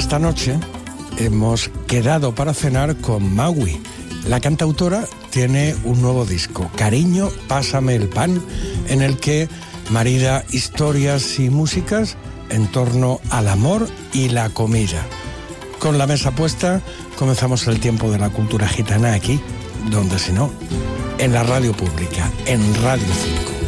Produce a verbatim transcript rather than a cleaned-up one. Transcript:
esta noche hemos quedado para cenar con Maui. La cantautora tiene un nuevo disco, Cariño, pásame el pan, en el que marida historias y músicas en torno al amor y la comida. Con la mesa puesta, comenzamos el tiempo de la cultura gitana aquí, donde si no, en la radio pública, en Radio cinco.